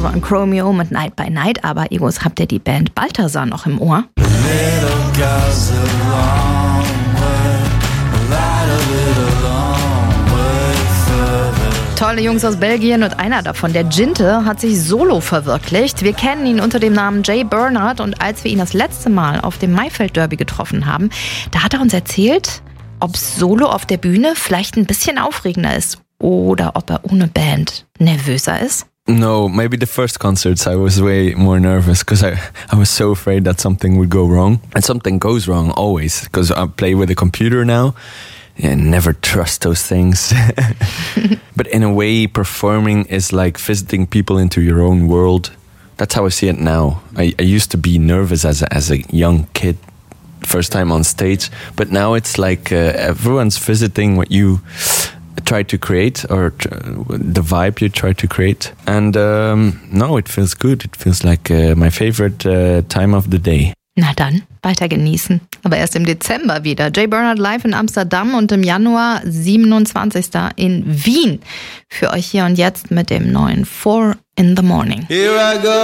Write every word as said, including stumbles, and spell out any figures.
war Chromeo mit Night by Night, aber Egos, habt ihr die Band Balthasar noch im Ohr? Tolle Jungs aus Belgien und einer davon, der Jinte, hat sich solo verwirklicht. Wir kennen ihn unter dem Namen Jay Bernard und als wir ihn das letzte Mal auf dem Maifeld Derby getroffen haben, da hat er uns erzählt, ob solo auf der Bühne vielleicht ein bisschen aufregender ist oder ob er ohne Band nervöser ist. No, maybe the first concerts I was way more nervous because I, I was so afraid that something would go wrong. And something goes wrong always because I play with a computer now. Yeah, never trust those things. But in a way, performing is like visiting people into your own world. That's how I see it now. I, I used to be nervous as a, as a young kid, first time on stage. But now it's like uh, everyone's visiting what you try to create or tr- the vibe you try to create. And um, no, it feels good. It feels like uh, my favorite uh, time of the day. Na dann, weiter genießen. Aber erst im Dezember wieder. Jay Bernard live in Amsterdam und im Januar siebenundzwanzigsten in Wien. Für euch hier und jetzt mit dem neuen Four in the Morning. Here I go.